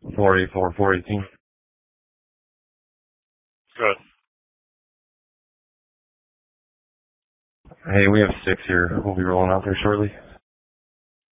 484-418. Good. Hey, we have 6 here. We'll be rolling out there shortly.